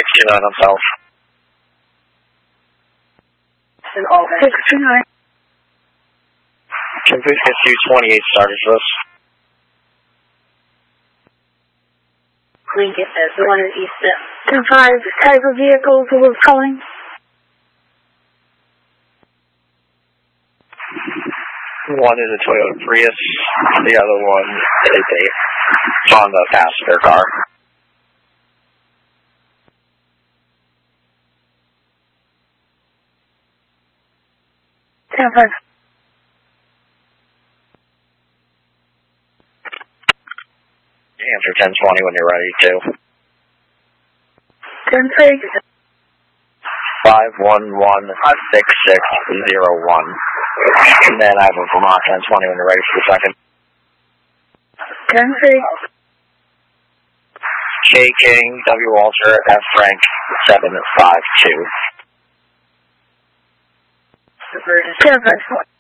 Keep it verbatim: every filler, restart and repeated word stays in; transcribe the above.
two nine on South. six two nine. Can please get two twenty-eight started for us? Lincoln at one East Step. ten five, type of vehicles who was calling? One is a Toyota Prius, the other one is a Honda passenger car. ten five. Answer ten twenty when you're ready, too. ten six. five one one six six zero one. And then I have a Vermont ten twenty when you're ready for the second. ten six. K King, W Walter, F Frank, seven five two. ten five.